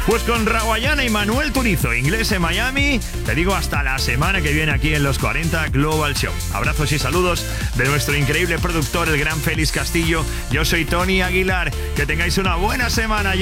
Pues con Rawayana y Manuel Turizo, Inglés en Miami, te digo hasta la semana que viene aquí en los 40 Global Show. Abrazos y saludos de nuestro increíble productor, el gran Félix Castillo. Yo soy Tony Aguilar. Que tengáis una buena semana.